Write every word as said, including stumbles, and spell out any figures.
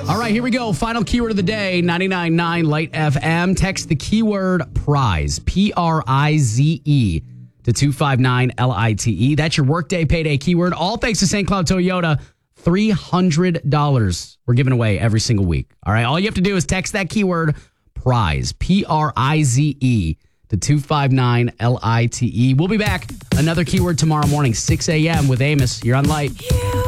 All right, here we go. Final keyword of the day, ninety-nine point nine Light F M. Text the keyword prize, P R I Z E, to two five nine L I T E. That's your workday payday keyword. All thanks to Saint Cloud Toyota. three hundred dollars we're giving away every single week. All right, all you have to do is text that keyword prize, P R I Z E, to two five nine L I T E. We'll be back. Another keyword tomorrow morning, six a.m. with Amos. You're on Light. Yeah.